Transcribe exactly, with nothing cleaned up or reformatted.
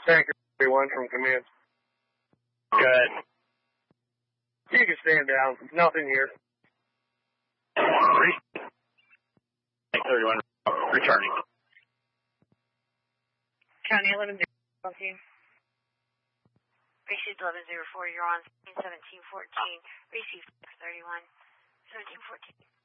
Tanker thirty-one from command. Good. You can stand down. Nothing here. thirty-one, returning. County eleven zero team. Received eleven zero four, you're on seventeen fourteen. Received thirty-one, seventeen fourteen.